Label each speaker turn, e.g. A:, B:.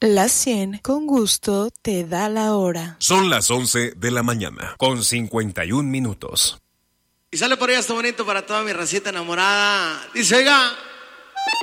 A: La 100 con gusto te da la hora.
B: Son las 11 de la mañana, con 51 minutos.
C: Y sale por ahí esto bonito para toda mi racita enamorada. Dice, oiga.